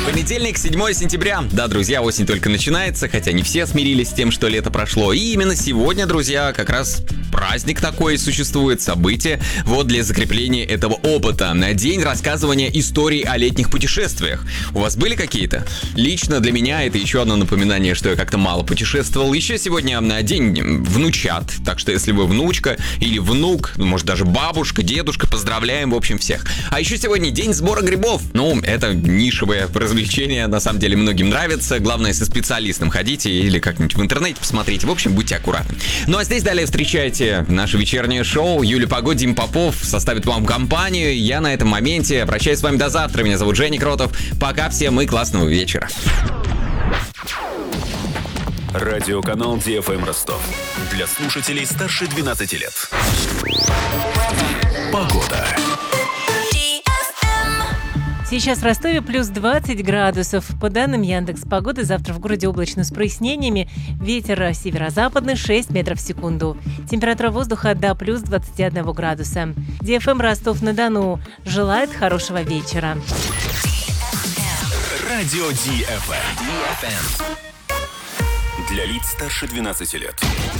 Понедельник, 7 сентября. Да, друзья, осень только начинается, хотя не все смирились с тем, что лето прошло. И именно сегодня, друзья, как раз праздник такой существует, событие, вот для закрепления этого опыта. День рассказывания историй о летних путешествиях. У вас были какие-то? Лично для меня это еще одно напоминание, что я как-то мало путешествовал. Еще сегодня день внучат, так что если вы внучка или внук, может даже бабушка, дедушка, поздравляем, в общем, всех. А еще сегодня день сбора грибов. Ну, это нишевое развлечение, на самом деле многим нравится. Главное, со специалистом ходите или как-нибудь в интернете посмотрите. В общем, будьте аккуратны. Ну а здесь далее встречайте наше вечернее шоу. Юлия Погодь, Дим Попов составит вам компанию. Я на этом моменте прощаюсь с вами до завтра. Меня зовут Женя Кротов. Пока всем и классного вечера. Радиоканал DFM Ростов. Для слушателей старше 12 лет. Погода. Сейчас в Ростове плюс 20 градусов. По данным Яндекс.Погоды, завтра в городе облачно с прояснениями. Ветер северо-западный 6 метров в секунду. Температура воздуха до плюс 21 градуса. DFM Ростов-на-Дону желает хорошего вечера. Радио DFM. Для лиц старше 12 лет.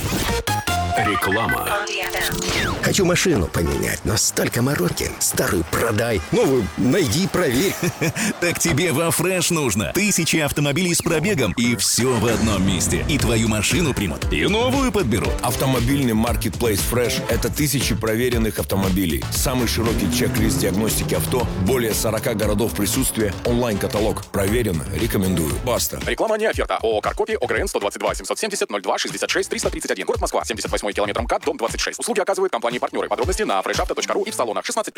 Реклама. Хочу машину поменять, но столько мороки. Старую продай, новую найди, проверь. Так тебе во Фреш нужно. 1000 автомобилей с пробегом, и все в одном месте. И твою машину примут, и новую подберут. Автомобильный маркетплейс Fresh – это 1000 проверенных автомобилей. Самый широкий чек-лист диагностики авто, более 40 городов присутствия, онлайн-каталог. Проверено, рекомендую. Баста. Реклама не оферта. ООО «Каркопи», ОГРН 122 770 02 66 331. Город Москва, 78 километр МКАД, дом 26. Услуги оказывают компании-партнеры. Подробности на freshauto.ru и в салонах 16+.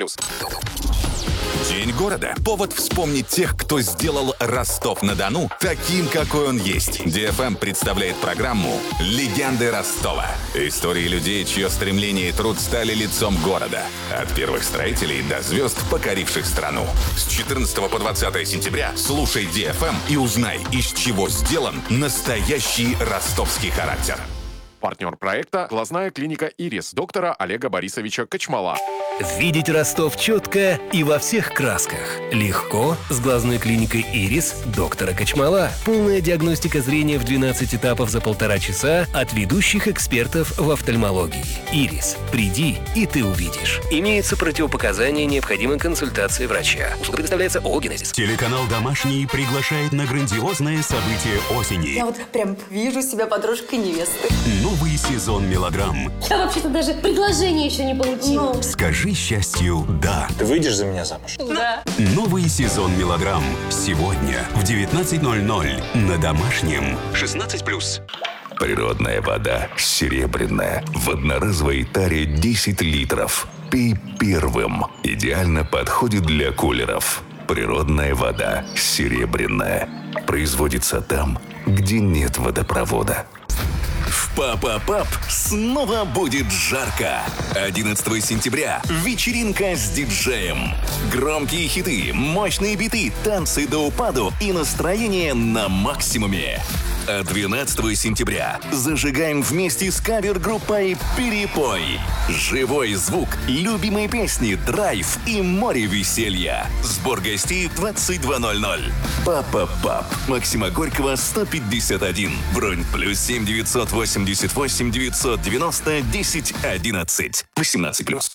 День города. Повод вспомнить тех, кто сделал Ростов-на-Дону таким, какой он есть. DFM представляет программу «Легенды Ростова». Истории людей, чье стремление и труд стали лицом города. От первых строителей до звезд, покоривших страну. С 14 по 20 сентября слушай DFM и узнай, из чего сделан настоящий ростовский характер. Партнер проекта – глазная клиника «Ирис» доктора Олега Борисовича Кочмала. Видеть Ростов четко и во всех красках. Легко с глазной клиникой «Ирис» доктора Кочмала. Полная диагностика зрения в 12 этапов за 1,5 часа от ведущих экспертов в офтальмологии. «Ирис». Приди, и ты увидишь. Имеются противопоказания, необходимой консультации врача. Услуга предоставляется ООО «Генезис». Телеканал «Домашний» приглашает на грандиозное событие осени. Я вот прям вижу себя подружкой невесты. Новый сезон мелодрам. Я вообще-то даже предложение еще не получила. Скажи счастью «да». Ты выйдешь за меня замуж? Да. Новый сезон мелодрам. Сегодня в 19:00 на Домашнем. 16+. Природная вода серебряная. В одноразовой таре 10 литров. Пей первым. Идеально подходит для кулеров. Природная вода серебряная. Производится там, где нет водопровода. В Папа-Пап снова будет жарко. 11 сентября вечеринка с диджеем. Громкие хиты, мощные биты, танцы до упаду и настроение на максимуме. А 12 сентября зажигаем вместе с кавер-группой «Перепой». Живой звук, любимые песни, драйв и море веселья. Сбор гостей 22:00. Папа-Пап. Максима Горького, 151. Бронь +7 988 990 10 11. 18+.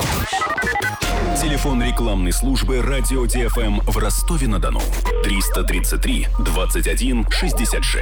Телефон рекламной службы «Радио DFM» в Ростове-на-Дону. 333 21 66.